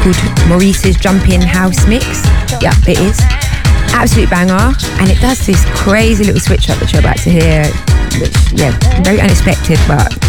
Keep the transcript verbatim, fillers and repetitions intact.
called Maurice's Jumping House Mix. Yeah, it is. Absolute banger. And it does this crazy little switch up that you're about to hear, which, yeah, very unexpected, but